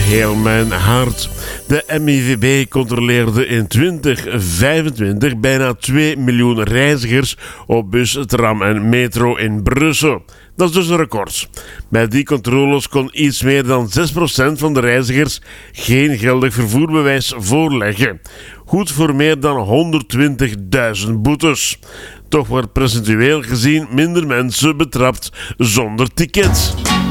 heel mijn hart. De MIVB controleerde in 2025 bijna 2 miljoen reizigers op bus, tram en metro in Brussel. Dat is dus een record. Bij die controles kon iets meer dan 6% van de reizigers geen geldig vervoerbewijs voorleggen. Goed voor meer dan 120.000 boetes. Toch wordt procentueel gezien minder mensen betrapt zonder ticket.